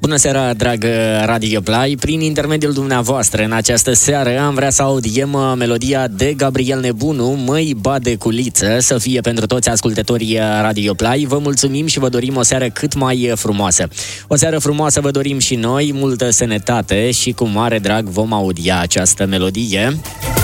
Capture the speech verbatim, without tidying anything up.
Bună seara, dragă Radio Play. Prin intermediul dumneavoastră, în această seară, am vrea să audiem melodia de Gabriel Nebunu, Măi bade culiță, să fie pentru toți ascultătorii Radio Play. Vă mulțumim și vă dorim o seară cât mai frumoasă. O seară frumoasă vă dorim și noi, multă sănătate și cu mare drag vom audia această melodie.